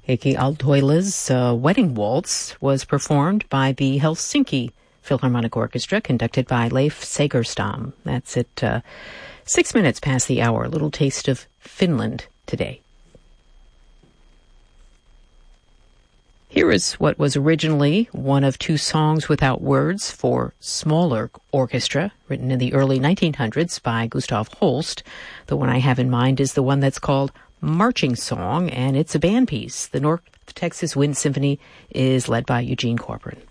Heikki Aaltoila's Wedding Waltz was performed by the Helsinki Philharmonic Orchestra, conducted by Leif Segerstam. That's at 6 minutes past the hour. A little taste of Finland today. Here is what was originally one of two songs without words for smaller orchestra, written in the early 1900s by Gustav Holst. The one I have in mind is the one that's called Marching Song, and it's a band piece. The North Texas Wind Symphony is led by Eugene Corcoran.